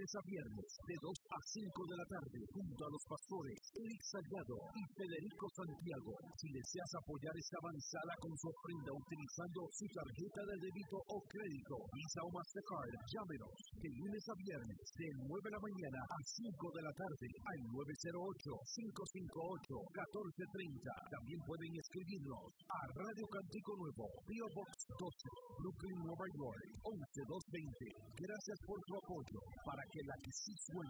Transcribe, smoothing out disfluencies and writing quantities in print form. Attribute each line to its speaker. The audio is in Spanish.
Speaker 1: lunes a viernes, de 2 a 5 de la tarde, junto a los pastores Eric Salgado y Federico Santiago. Si deseas apoyar esta avanzada con su ofrenda utilizando su tarjeta de débito o crédito, Visa o Mastercard, llámenos de lunes a viernes, de 9 de la mañana a 5 de la tarde, al 908-558-1430. También pueden escribirnos a Radio Cantico Nuevo, P.O. Box 12, Brooklyn, Nueva York, 11220. Gracias por tu apoyo para que la que sí suena